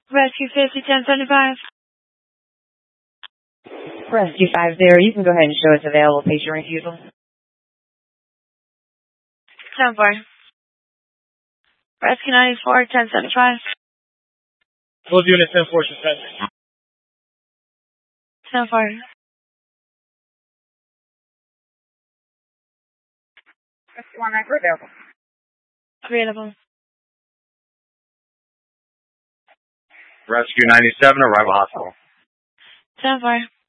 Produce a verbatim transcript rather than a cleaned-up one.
Rescue fifty, ten seventy-five. Rescue five zero, you can go ahead and show us available patient refusal. ten four. Rescue ninety-four, ten seventy-five. Both units ten four suspended. ten four. Rescue one nine four available. Available. Rescue ninety-seven, arrival hospital. ten four.